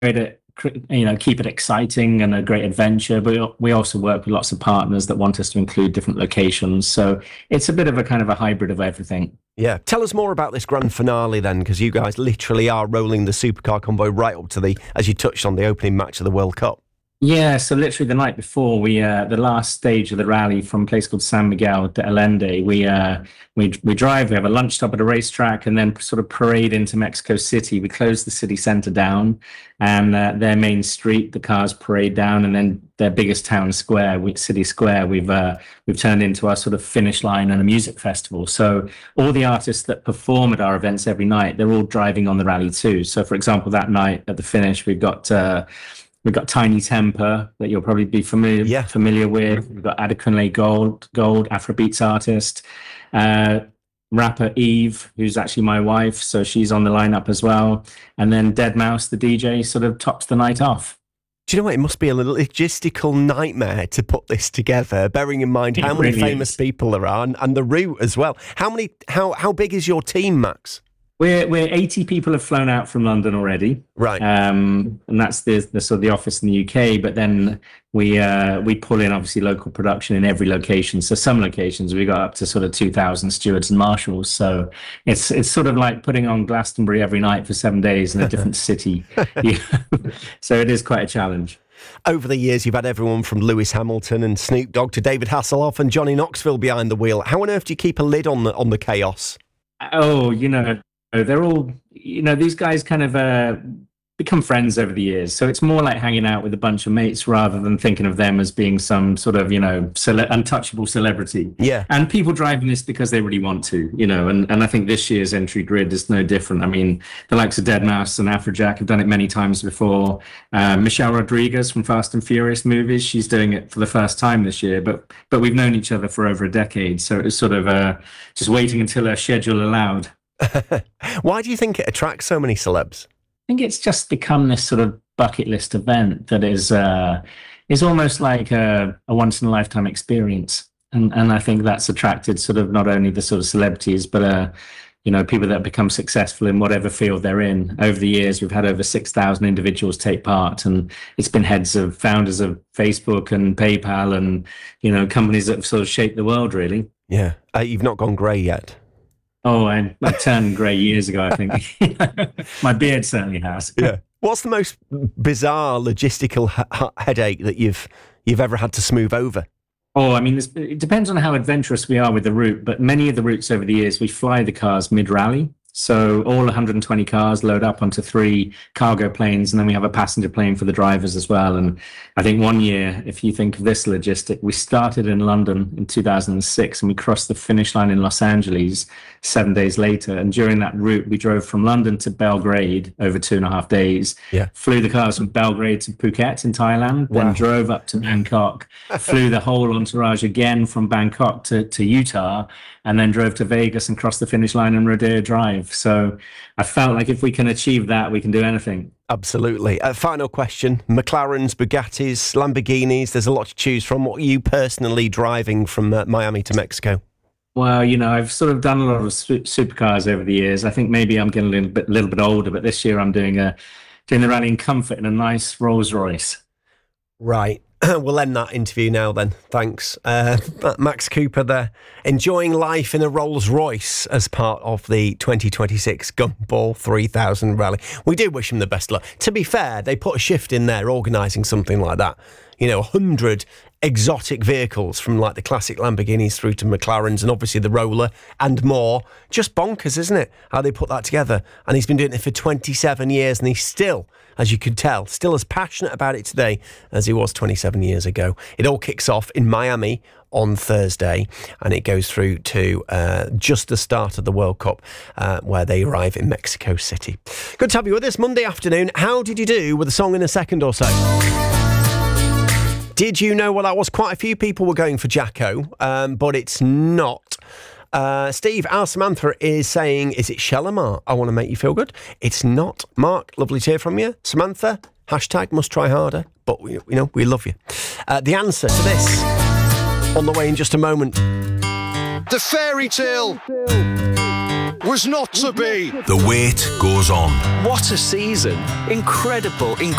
keep it exciting and a great adventure. But we also work with lots of partners that want us to include different locations. So it's a bit of a kind of a hybrid of everything. Yeah. Tell us more about this grand finale then, because you guys literally are rolling the supercar convoy right up to as you touched on, the opening match of the World Cup. Yeah, so literally the night before, the last stage of the rally from a place called San Miguel de Allende, we drive, we have a lunch stop at a racetrack, and then sort of parade into Mexico City. We close the city center down, and their main street, the cars parade down, and then their biggest town square, City Square, we've turned into our sort of finish line and a music festival. So all the artists that perform at our events every night, they're all driving on the rally too. So for example, that night at the finish, we've got Tiny Temper that you'll probably be familiar with. We've got Adekunle Gold, Afrobeats artist. Rapper Eve, who's actually my wife, so she's on the lineup as well. And then Deadmau5, the DJ, sort of tops the night off. Do you know what? It must be a logistical nightmare to put this together, bearing in mind how many famous people there are and the route as well. How big is your team, Max? We're 80 people have flown out from London already, right? And that's the sort of the office in the UK. But then we pull in obviously local production in every location. So some locations we got up to sort of 2,000 stewards and marshals. So it's sort of like putting on Glastonbury every night for 7 days in a different city. So it is quite a challenge. Over the years, you've had everyone from Lewis Hamilton and Snoop Dogg to David Hasselhoff and Johnny Knoxville behind the wheel. How on earth do you keep a lid on the chaos? Oh, they're all, these guys kind of become friends over the years. So it's more like hanging out with a bunch of mates rather than thinking of them as being some sort of, untouchable celebrity. Yeah. And people driving this because they really want to, and I think this year's entry grid is no different. I mean, the likes of Deadmau5 and Afrojack have done it many times before. Michelle Rodriguez from Fast and Furious movies, she's doing it for the first time this year, but we've known each other for over a decade. So it was sort of just waiting until her schedule allowed. Why do you think it attracts so many celebs? I think it's just become this sort of bucket list event that is almost like a once in a lifetime experience, and I think that's attracted sort of not only the sort of celebrities, but people that become successful in whatever field they're in. Over the years, we've had over 6,000 individuals take part, and it's been heads of founders of Facebook and PayPal, and companies that have sort of shaped the world, really. Yeah, you've not gone grey yet. Oh, I turned grey years ago, I think. My beard certainly has. Yeah. What's the most bizarre logistical headache that you've ever had to smooth over? Oh, I mean, it depends on how adventurous we are with the route, but many of the routes over the years, we fly the cars mid-rally. So all 120 cars load up onto 3 cargo planes, and then we have a passenger plane for the drivers as well. And I think one year, if you think of this logistic, we started in London in 2006 and we crossed the finish line in Los Angeles 7 days later. And during that route, we drove from London to Belgrade over 2.5 days, flew the cars from Belgrade to Phuket in Thailand, then drove up to Bangkok, flew the whole entourage again from Bangkok to Utah, and then drove to Vegas and crossed the finish line in Rodeo Drive. So I felt like if we can achieve that, we can do anything. Absolutely. Final question. McLarens, Bugattis, Lamborghinis, there's a lot to choose from. What are you personally driving from Miami to Mexico? Well, I've sort of done a lot of supercars over the years. I think maybe I'm getting a little bit older, but this year I'm doing the rally in comfort in a nice Rolls Royce. Right. We'll end that interview now then. Thanks. Max Cooper there, enjoying life in a Rolls Royce as part of the 2026 Gumball 3000 rally. We do wish him the best luck. To be fair, they put a shift in there organising something like that. 100 exotic vehicles from like the classic Lamborghinis through to McLarens and obviously the Roller and more. Just bonkers, isn't it? How they put that together. And he's been doing it for 27 years and he's still, as you could tell, still as passionate about it today as he was 27 years ago. It all kicks off in Miami on Thursday and it goes through to just the start of the World Cup where they arrive in Mexico City. Good to have you with us Monday afternoon. How did you do with the song in a second or so? Did you know what that was? Quite a few people were going for Jacko, but it's not. Steve, our Samantha is saying, is it Shalimar? I want to make you feel good. It's not. Mark, lovely to hear from you. Samantha, hashtag must try harder, but we love you. The answer to this on the way in just a moment. The fairy tale was not to be. The wait goes on. What a season. Incredible